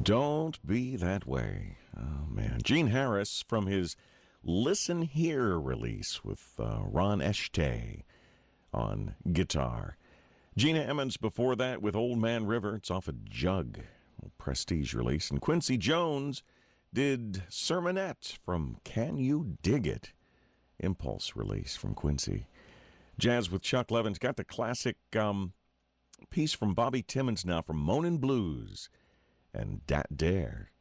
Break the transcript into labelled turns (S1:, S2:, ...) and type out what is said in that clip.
S1: Don't be that way. Oh, man. Gene Harris from his Listen Here release with Ron Eshtay on guitar. Gina Emmons before that with Old Man River. It's off a Jug, Prestige release. And Quincy Jones did Sermonette from Can You Dig It? Impulse release from Quincy. Jazz with Chuck Levin's got the classic piece from Bobby Timmons now from Moanin' Blues and Dat Dare.